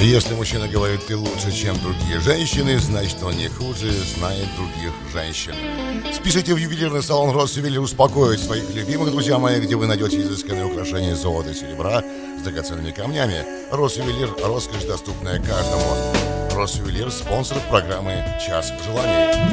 Если мужчина говорит «ты лучше, чем другие женщины», значит, он не хуже знает других женщин. Спешите в ювелирный салон «Россювелир» успокоить своих любимых, друзья мои, где вы найдете изысканные украшения из золота и серебра с драгоценными камнями. «Россювелир» – роскошь, доступная каждому. «Россювелир» – спонсор программы «Час желаний».